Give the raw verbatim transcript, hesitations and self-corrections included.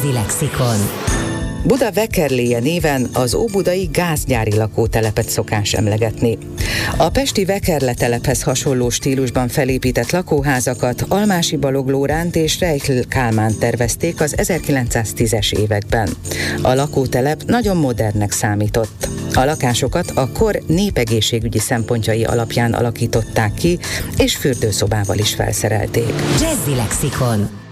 Jazzy Lexikon. Buda Vekerléje néven az óbudai gázgyári lakótelepet szokás emlegetni. A pesti Vekerle telephez hasonló stílusban felépített lakóházakat Almási Balogh Lóránt és Reichl Kálmán tervezték az ezerkilencszáztízes években. A lakótelep nagyon modernnek számított. A lakásokat a kor népegészségügyi szempontjai alapján alakították ki, és fürdőszobával is felszerelték. Jazzy Lexikon.